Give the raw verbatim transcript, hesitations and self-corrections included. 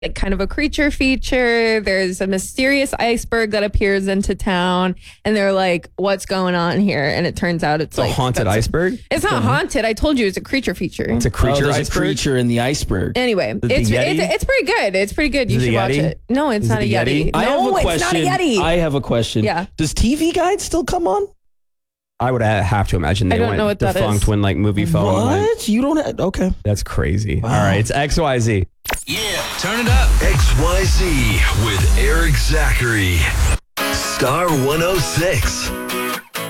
like kind of a creature feature. There's a mysterious iceberg that appears into town, and they're like, "What's going on here?" And it turns out it's, It's like a haunted iceberg. It's not haunted. I told you it's a creature feature. It's a Oh, creature there's a iceberg. creature in the iceberg. Anyway, The it's, Yeti? it's it's pretty good. It's pretty good. You Is it should a watch Yeti? it. No, it's Is it not a the Yeti. Yeti? I have No, a it's question. not a Yeti. I have a question. Yeah. Does T V Guide still come on? I would have to imagine they I don't went know what that defunct is. when like movie phone. went- What? You don't have, okay. That's crazy. Wow. All right, it's X Y Z. Yeah, turn it up. X Y Z with Eric Zachary. Star one oh six.